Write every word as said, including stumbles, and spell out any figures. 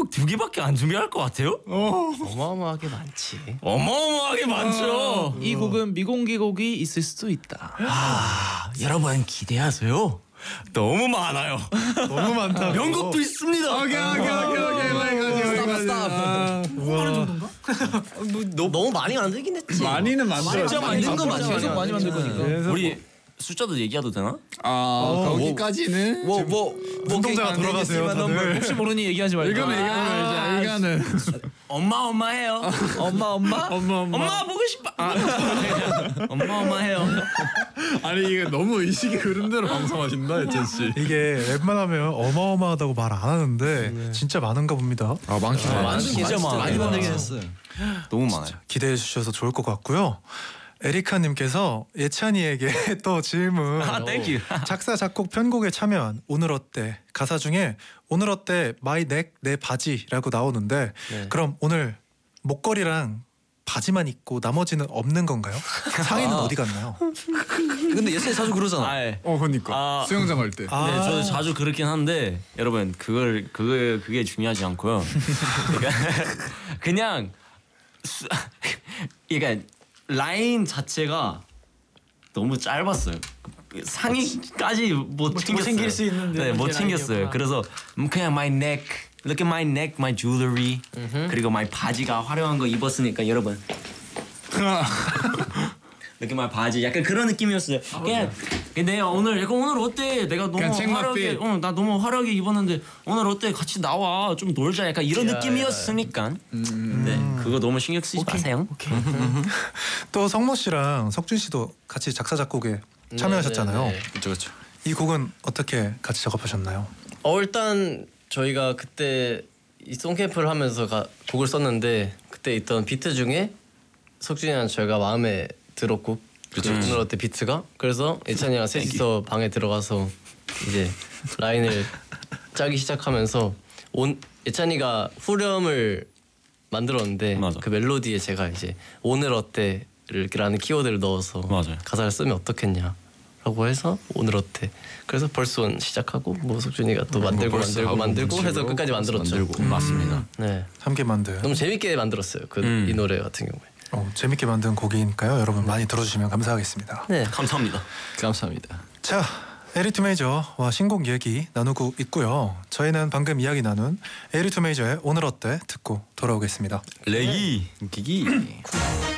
곡 두 개밖에 안 준비할 것 같아요? 어. 어마어마하게 많지. 어마어마하게 많죠. 이 곡은 미공개 곡이 있을 수도 있다. 아, 여러분 기대하세요. 너무 많아요. 너무 많다. 명곡도 있습니다. 오케이 오케이 오케이 오케이 여기까지 여기까지. 너무 많은 정도인가? 너, 너무 많이 만들긴 했지. 많이는 만들어. 진짜 많이 있는 건 맞아. 만들어. 계속 많이 만들 거니까. 우리 숫자도 얘기해도 되나? 아 거기까지는 뭐 뭐 눈동자가 돌아가세요 다들. 혹시 모르니 얘기하지 말고. 이거는 이거는 이거는 엄마 엄마 해요. 엄마 엄마. 엄마 엄마. 엄마 보고 싶어. 아. 엄마 엄마 해요. 아니 이게 너무 의식의 흐름대로 방송하신다 예찬 씨. 이게 웬만하면 어마어마하다고 말 안 하는데 진짜 많은가 봅니다. 아 많긴 많- 많. 진짜 많아요. 많이 만들긴 했어요. 너무 많아요. 기대해 주셔서 좋을 것 같고요. 에리카님께서 예찬이에게 또 질문. 아, 땡큐. 작사 작곡 편곡에 참여한 오늘 어때 가사 중에 오늘 어때 마이 넥 내 바지라고 나오는데 네. 그럼 오늘 목걸이랑 바지만 입고 나머지는 없는 건가요? 상의는 아. 어디 갔나요? 근데 예찬이 자주 그러잖아. 아, 예. 어 그러니까 아. 수영장 갈 때. 아. 네, 저도 자주 그렇긴 한데 여러분 그걸 그게 그게 중요하지 않고요. 그러니까 그냥 수, 그러니까 라인 자체가 너무 짧았어요. 상의까지 못 챙겼어요. 챙길 수 있는데 네, 못 이렇게 챙겼어요. 라인이었구나. 그래서 그냥 my neck, look at my neck, my jewelry. 그리고 my 바지가 화려한 거 입었으니까 여러분. 이렇게 막 바지 약간 그런 느낌이었어요. 그냥 근데 오늘 약간 오늘 어때? 내가 너무 그냥 화려하게, 책맛빛. 어, 나 너무 화려하게 입었는데 오늘 어때? 같이 나와 좀 놀자. 약간 이런 야, 느낌이었으니까. 음. 네, 그거 너무 신경 쓰지 마세요. 또 성모 씨랑 석준 씨도 같이 작사 작곡에 참여하셨잖아요. 네, 네, 네. 그렇죠 그렇죠. 이 곡은 어떻게 같이 작업하셨나요? 어 일단 저희가 그때 이 송캠프를 하면서 가, 곡을 썼는데 그때 있던 비트 중에 석준이랑 저희가 마음에 들었고 그쵸, 오늘 그쵸. 어때 비트가 그래서 예찬이랑 셋이서 방에 들어가서 이제 라인을 짜기 시작하면서 온 예찬이가 후렴을 만들었는데 맞아. 그 멜로디에 제가 이제 오늘 어때라는 키워드를 넣어서 맞아요. 가사를 쓰면 어떻겠냐라고 해서 오늘 어때 그래서 벌써 원 시작하고 뭐 석준이가 또 만들고 벌써 만들고 하고 만들고 해서 뭉치고 끝까지 만들었죠. 만들고. 맞습니다. 네, 함께 만든 너무 재밌게 만들었어요. 그 이 음. 노래 같은 경우에. 어, 재밌게 만든 곡이니까요. 여러분 많이 들어주시면 감사하겠습니다. 네. 감사합니다. 감사합니다. 자, 에리투 메이저와 신곡 얘기 나누고 있고요. 저희는 방금 이야기 나눈 에리투 메이저의 오늘 어때 듣고 돌아오겠습니다. 레기 기기.